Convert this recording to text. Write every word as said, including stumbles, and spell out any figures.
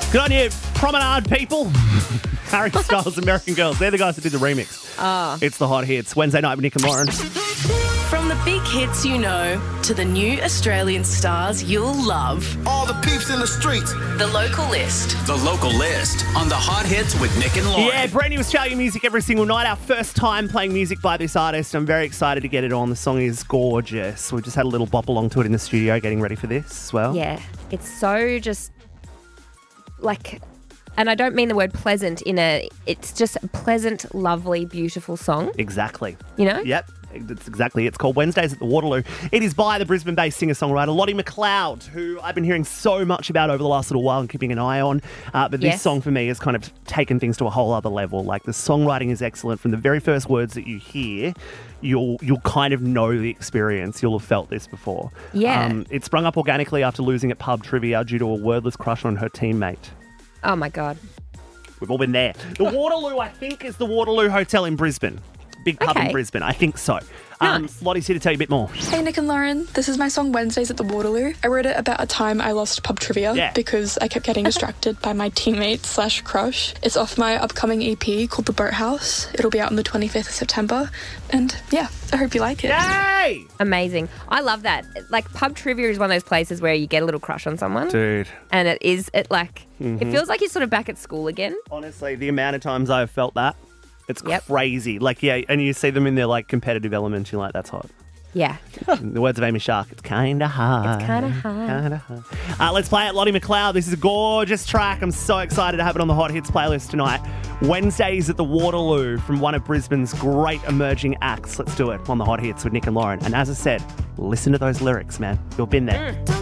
Good on you, Promenade people. Harry Styles, American Girls. They're the guys that did the remix. Ah. It's the Hot Hits. Wednesday night with Nick and Lauren. From the big hits you know to the new Australian stars you'll love. All the peeps in the streets. The Local List. The Local List on the Hot Hits with Nick and Lauren. Yeah, brand new Australian music every single night. Our first time playing music by this artist. I'm very excited to get it on. The song is gorgeous. We just had a little bop along to it in the studio getting ready for this as well. Yeah, it's so just like, and I don't mean the word pleasant in a, it's just a pleasant, lovely, beautiful song. Exactly. You know? Yep. That's exactly it. It's called Wednesdays at the Waterloo. It is by the Brisbane-based singer-songwriter Lottie McLeod, who I've been hearing so much about over the last little while and keeping an eye on. Uh, but this Yes. song for me has kind of taken things to a whole other level. Like, the songwriting is excellent. From the very first words that you hear, you'll you'll kind of know the experience. You'll have felt this before. Yeah. Um, it sprung up organically after losing at pub trivia due to a wordless crush on her teammate. Oh my God. We've all been there. The Waterloo, I think, is the Waterloo Hotel in Brisbane. Big pub Okay. in Brisbane. I think so. Um, Nice. Lottie's here to tell you a bit more. Hey Nick and Lauren, this is my song Wednesdays at the Waterloo. I wrote it about a time I lost pub trivia Yeah. because I kept getting distracted by my teammate slash crush. It's off my upcoming E P called The Boathouse. It'll be out on the twenty-fifth of September. And yeah, I hope you like it. Yay! Amazing. I love that. Like, pub trivia is one of those places where you get a little crush on someone. Dude. And it is, it like, Mm-hmm. it feels like you're sort of back at school again. Honestly, the amount of times I've felt that, it's Yep. crazy. Like, yeah, and you see them in their, like, competitive elements, you're like, that's hot. Yeah. In the words of Amy Shark, it's kind of hard. It's kinda hard. Kinda hard. Uh, let's play it, Lottie McLeod. This is a gorgeous track. I'm so excited to have it on the Hot Hits playlist tonight. Wednesdays at the Waterloo from one of Brisbane's great emerging acts. Let's do it on the Hot Hits with Nick and Lauren. And as I said, listen to those lyrics, man. You've been there. Mm.